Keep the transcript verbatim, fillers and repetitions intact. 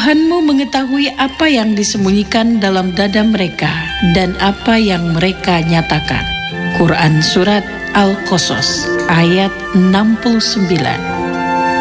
Tuhanmu mengetahui apa yang disembunyikan dalam dada mereka dan apa yang mereka nyatakan. Quran Surat Al-Qasas ayat enam puluh sembilan.